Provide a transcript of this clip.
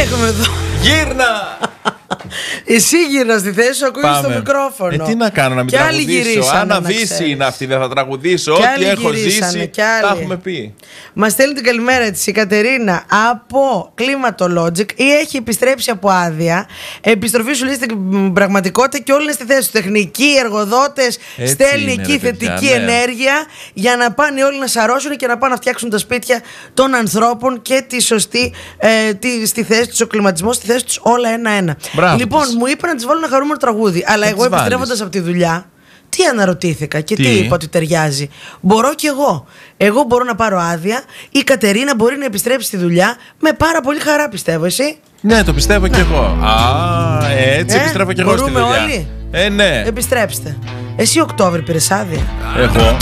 έχουμε εδώ. Γύρνα! Εσύ γύρνα στη θέση σου, ακούγεις το μικρόφωνο. Τι να κάνω, να μην τραγουδήσω? Αν Βύση είναι αυτή, δεν θα τραγουδήσω. Ό,τι έχω ζήσει, τα έχουμε πει. Μας στέλνει την καλημέρα της η Κατερίνα από Climatologic ή έχει επιστρέψει από άδεια. Επιστροφή σου λέει στην πραγματικότητα και όλοι είναι στη θέση του. Τεχνικοί, εργοδότες, στέλνει εκεί θετική ενέργεια για να πάνε όλοι να σαρώσουν και να πάνε να φτιάξουν τα σπίτια των ανθρώπων και τη σωστή στη θέση τους, ο κλιματισμός στη θέση τους, όλα ένα-ένα. Λοιπόν, μου είπα να της βάλω ένα χαρούμενο τραγούδι, αλλά εγώ επιστρέφοντας από τη δουλειά, τι αναρωτήθηκα και τι είπα ότι ταιριάζει. Μπορώ κι εγώ. Εγώ μπορώ να πάρω άδεια. Η Κατερίνα μπορεί να επιστρέψει στη δουλειά με πάρα πολύ χαρά, πιστεύω. Εσύ? Ναι, το πιστεύω κι εγώ. Έτσι επιστρέφω κι εγώ στη δουλειά. Μπορούμε όλοι? Ναι. Επιστρέψτε. Εσύ Οκτώβρη πήρες άδεια? Εγώ.